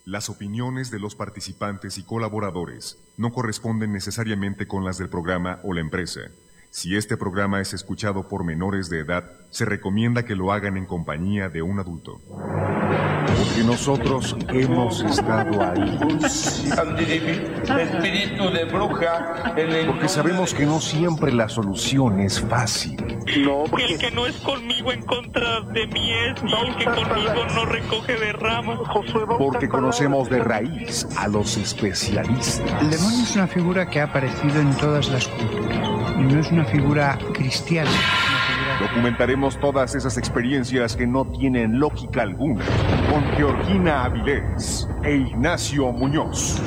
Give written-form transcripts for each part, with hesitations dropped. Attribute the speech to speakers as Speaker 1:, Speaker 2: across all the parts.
Speaker 1: Las opiniones de los participantes y colaboradores no corresponden necesariamente con las del programa o la empresa. Si este programa es escuchado por menores de edad, se recomienda que lo hagan en compañía de un adulto.
Speaker 2: Porque nosotros hemos estado ahí.
Speaker 3: Espíritu de bruja.
Speaker 2: Porque sabemos que no siempre la solución es fácil.
Speaker 4: No,
Speaker 5: porque el que no es conmigo en contra de mí es, y el que conmigo no recoge de ramas.
Speaker 2: Porque conocemos de raíz a los especialistas.
Speaker 6: El demonio es una figura que ha aparecido en todas las culturas. Y no es una figura cristiana.
Speaker 2: Documentaremos todas esas experiencias que no tienen lógica alguna con Georgina Avilés e Ignacio Muñoz.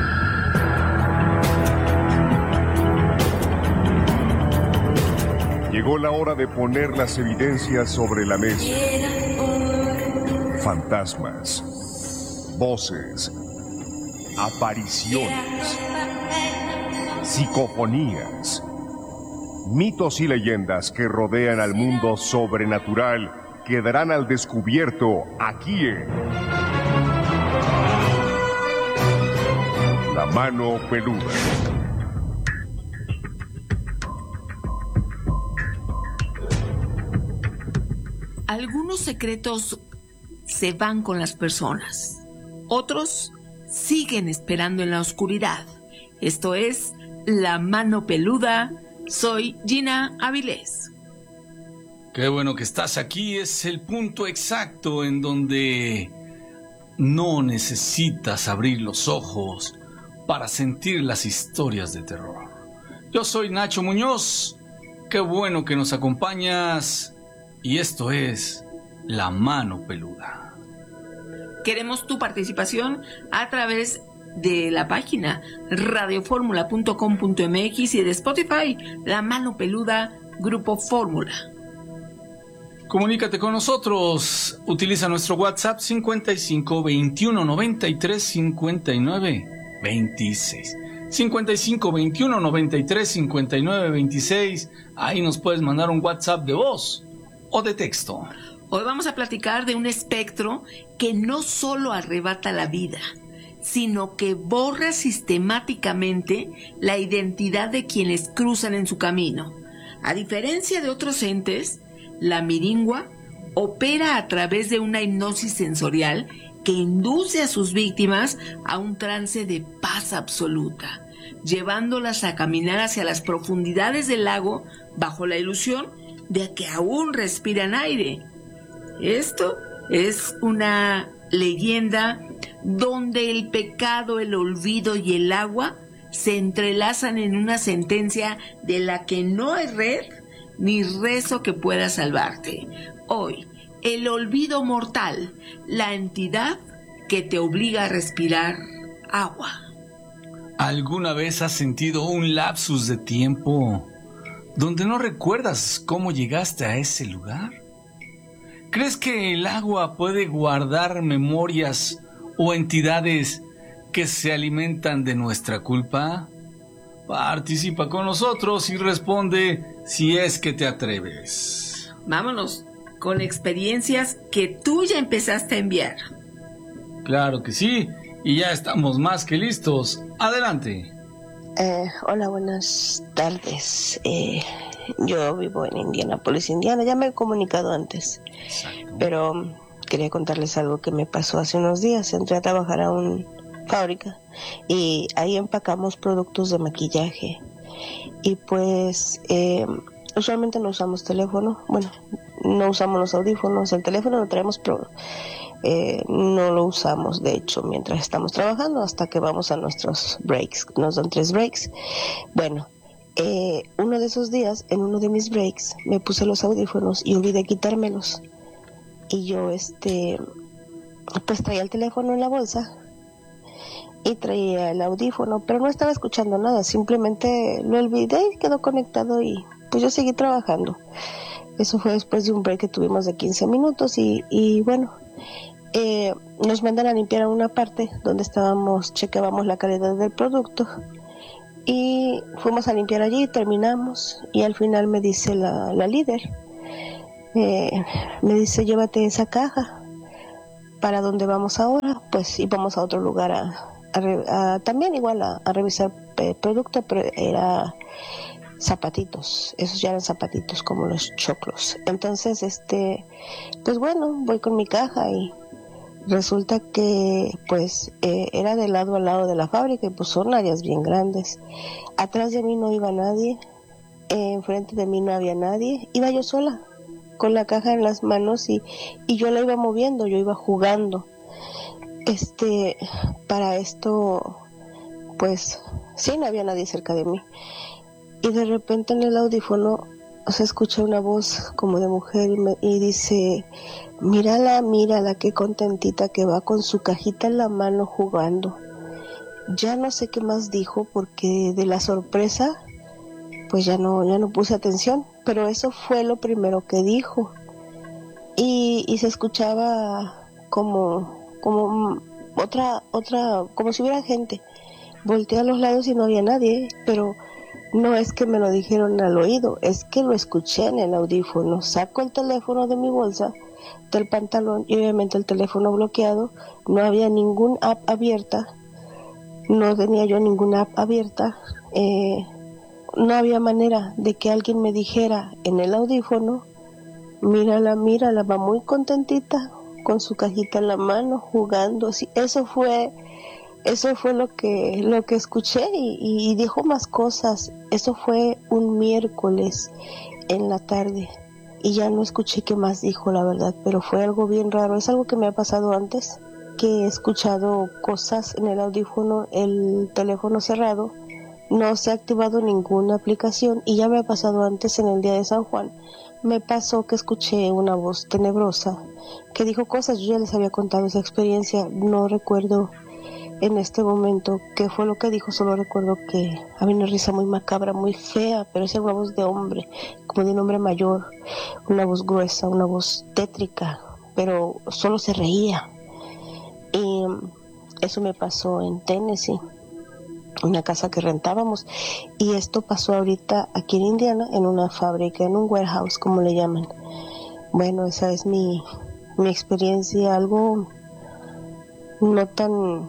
Speaker 2: Llegó la hora de poner las evidencias sobre la mesa. Fantasmas, voces, apariciones, psicofonías, mitos y leyendas que rodean al mundo sobrenatural quedarán al descubierto aquí en La Mano Peluda.
Speaker 7: Algunos secretos se van con las personas, otros siguen esperando en la oscuridad. Esto es La Mano Peluda. Soy Gina Avilés.
Speaker 8: Qué bueno que estás aquí. Es el punto exacto en donde no necesitas abrir los ojos para sentir las historias de terror. Yo soy Nacho Muñoz. Qué bueno que nos acompañas. Y esto es La Mano Peluda.
Speaker 7: Queremos tu participación a través de la página radioformula.com.mx y de Spotify, La Mano Peluda, Grupo Fórmula.
Speaker 8: Comunícate con nosotros. Utiliza nuestro WhatsApp 55 21 93 59 26. 55 21 93 59 26. Ahí nos puedes mandar un WhatsApp de voz o de texto.
Speaker 7: Hoy vamos a platicar de un espectro que no solo arrebata la vida, sino que borra sistemáticamente la identidad de quienes cruzan en su camino. A diferencia de otros entes, la miringua opera a través de una hipnosis sensorial que induce a sus víctimas a un trance de paz absoluta, llevándolas a caminar hacia las profundidades del lago bajo la ilusión de que aún respiran aire. Esto es una leyenda donde el pecado, el olvido y el agua se entrelazan en una sentencia de la que no hay red ni rezo que pueda salvarte. Hoy, el olvido mortal, la entidad que te obliga a respirar agua.
Speaker 8: ¿Alguna vez has sentido un lapsus de tiempo donde no recuerdas cómo llegaste a ese lugar? ¿Crees que el agua puede guardar memorias o entidades que se alimentan de nuestra culpa? Participa con nosotros y responde si es que te atreves.
Speaker 7: Vámonos con experiencias que tú ya empezaste a enviar.
Speaker 8: Claro que sí, y ya estamos más que listos. Adelante.
Speaker 9: Hola, buenas tardes. Yo vivo en Indianápolis, Indiana. Ya me he comunicado antes. Exacto. Pero quería contarles algo que me pasó hace unos días. Entré a trabajar a una fábrica y ahí empacamos productos de maquillaje. Y pues usualmente no usamos teléfono. Bueno, no usamos los audífonos. El teléfono lo traemos, pero no lo usamos, de hecho, mientras estamos trabajando hasta que vamos a nuestros breaks. Nos dan 3 breaks. Bueno, uno de esos días, en uno de mis breaks, me puse los audífonos y olvidé quitármelos. Y yo, pues traía el teléfono en la bolsa y traía el audífono, pero no estaba escuchando nada, simplemente lo olvidé y quedó conectado y pues yo seguí trabajando. Eso fue después de un break que tuvimos de 15 minutos y bueno, nos mandan a limpiar a una parte donde checábamos la calidad del producto y fuimos a limpiar allí, terminamos y al final me dice la líder, me dice llévate esa caja para donde vamos ahora, pues íbamos a otro lugar también igual a revisar producto, pero era zapatitos, esos ya eran zapatitos como los choclos. Entonces, pues bueno, voy con mi caja y resulta que pues era de lado a lado de la fábrica y pues son áreas bien grandes. Atrás de mí no iba nadie, enfrente de mí no había nadie, iba yo sola con la caja en las manos y yo la iba moviendo, yo iba jugando. Para esto pues sí, no había nadie cerca de mí y de repente en el audífono se escucha una voz como de mujer y dice: mírala, qué contentita que va con su cajita en la mano jugando. Ya no sé qué más dijo porque de la sorpresa pues ya no puse atención, pero eso fue lo primero que dijo y se escuchaba como otra, como si hubiera gente. Volteé a los lados y no había nadie, pero no es que me lo dijeron al oído, es que lo escuché en el audífono. Saco el teléfono de mi bolsa, del pantalón, y obviamente el teléfono bloqueado, no había ninguna app abierta, no tenía yo ninguna app abierta, no había manera de que alguien me dijera en el audífono: mírala, va muy contentita, con su cajita en la mano, jugando. Así. Eso fue lo que escuché y dijo más cosas. Eso fue un miércoles en la tarde y ya no escuché qué más dijo, la verdad, pero fue algo bien raro. Es algo que me ha pasado antes, que he escuchado cosas en el audífono, el teléfono cerrado, no se ha activado ninguna aplicación y ya me ha pasado antes en el día de San Juan. Me pasó que escuché una voz tenebrosa que dijo cosas. Yo ya les había contado esa experiencia, no recuerdo en este momento qué fue lo que dijo, solo recuerdo que había una risa muy macabra, muy fea, pero era una voz de hombre, como de un hombre mayor, una voz gruesa, una voz tétrica, pero solo se reía. Y eso me pasó en Tennessee, una casa que rentábamos, y esto pasó ahorita aquí en Indiana, en una fábrica, en un warehouse, como le llaman. Bueno, esa es mi experiencia, algo no tan,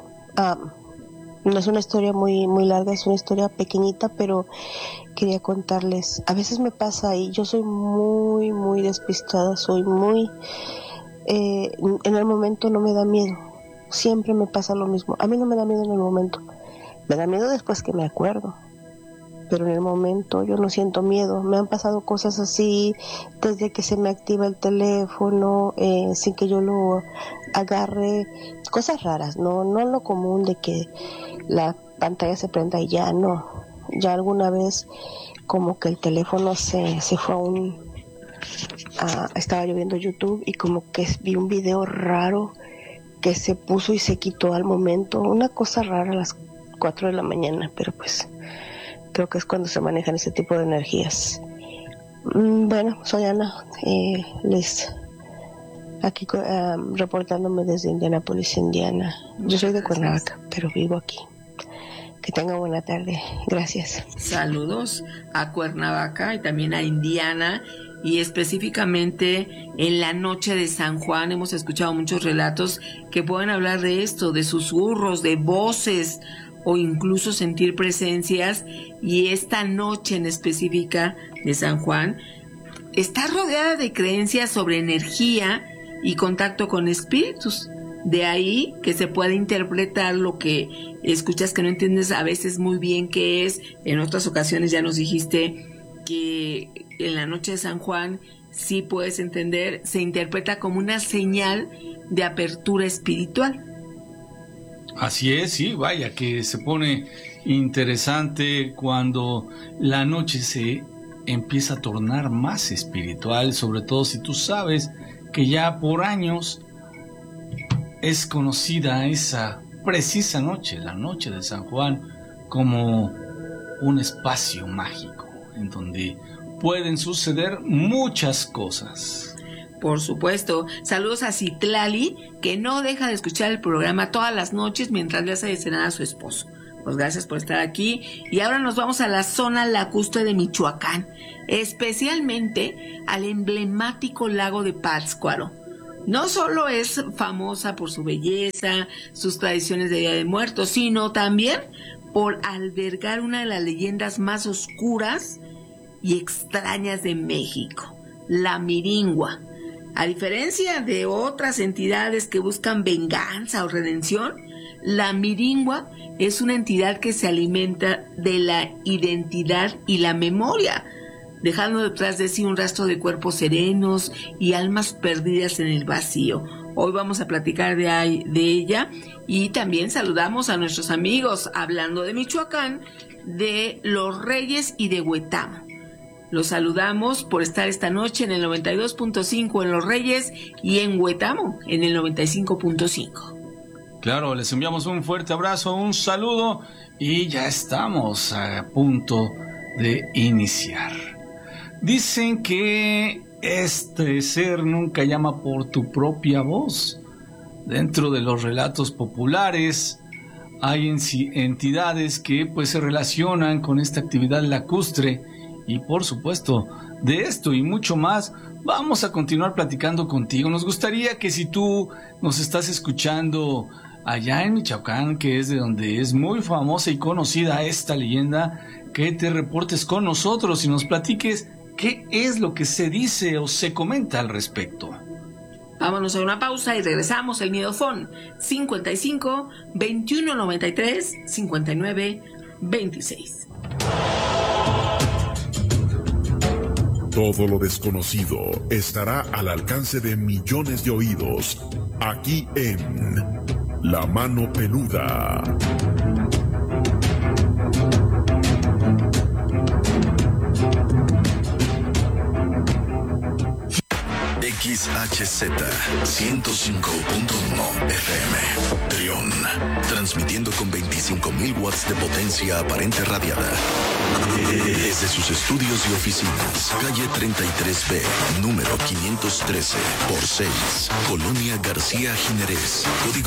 Speaker 9: no es una historia muy larga, es una historia pequeñita, pero quería contarles. A veces me pasa y yo soy muy despistada, soy muy, en el momento no me da miedo, siempre me pasa lo mismo. A mí no me da miedo en el momento. Me da miedo después que me acuerdo, pero en el momento yo no siento miedo. Me han pasado cosas así desde que se me activa el teléfono, sin que yo lo agarre, cosas raras, no lo común de que la pantalla se prenda y ya no. Ya alguna vez como que el teléfono se fue estaba yo viendo YouTube y como que vi un video raro que se puso y se quitó al momento, una cosa rara a las 4 de la mañana, pero pues creo que es cuando se manejan ese tipo de energías. Bueno, soy Ana, aquí reportándome desde Indianápolis, Indiana. Yo soy de Cuernavaca, pero vivo aquí. Que tenga buena tarde, gracias.
Speaker 7: Saludos a Cuernavaca y también a Indiana, y específicamente en la noche de San Juan hemos escuchado muchos relatos que pueden hablar de esto, de susurros, de voces o incluso sentir presencias, y esta noche en específica de San Juan está rodeada de creencias sobre energía y contacto con espíritus. De ahí que se puede interpretar lo que escuchas que no entiendes a veces muy bien qué es. En otras ocasiones ya nos dijiste que en la noche de San Juan sí puedes entender, se interpreta como una señal de apertura espiritual.
Speaker 8: Así es, sí, vaya que se pone interesante cuando la noche se empieza a tornar más espiritual, sobre todo si tú sabes que ya por años es conocida esa precisa noche, la noche de San Juan, como un espacio mágico en donde pueden suceder muchas cosas.
Speaker 7: Por supuesto. Saludos a Citlali, que no deja de escuchar el programa todas las noches mientras le hace de cenar a su esposo. Pues gracias por estar aquí. Y ahora nos vamos a la zona lacustre de Michoacán, especialmente al emblemático lago de Pátzcuaro, No solo es famosa por su belleza, sus tradiciones de Día de Muertos, sino también por albergar una de las leyendas más oscuras y extrañas de México, la Miringua. A diferencia de otras entidades que buscan venganza o redención, la Miringua es una entidad que se alimenta de la identidad y la memoria, dejando detrás de sí un rastro de cuerpos serenos y almas perdidas en el vacío. Hoy vamos a platicar de ella y también saludamos a nuestros amigos, hablando de Michoacán, de Los Reyes y de Huetamo. Los saludamos por estar esta noche en el 92.5 en Los Reyes y en Huetamo en el 95.5.
Speaker 8: Claro, les enviamos un fuerte abrazo, un saludo y ya estamos a punto de iniciar. Dicen que este ser nunca llama por tu propia voz. Dentro de los relatos populares hay entidades que pues se relacionan con esta actividad lacustre y por supuesto de esto y mucho más vamos a continuar platicando contigo. Nos gustaría que si tú nos estás escuchando allá en Michoacán, que es de donde es muy famosa y conocida esta leyenda, que te reportes con nosotros y nos platiques qué es lo que se dice o se comenta al respecto.
Speaker 7: Vámonos a una pausa y regresamos. El Miedofón 55 21 93 59 26.
Speaker 4: Todo lo desconocido estará al alcance de millones de oídos, aquí en La Mano Peluda.
Speaker 10: XHZ 105.1 FM Trión, transmitiendo con 25.000 watts de potencia aparente radiada desde sus estudios y oficinas, calle 33B, número 513 por 6, Colonia García Jiménez, código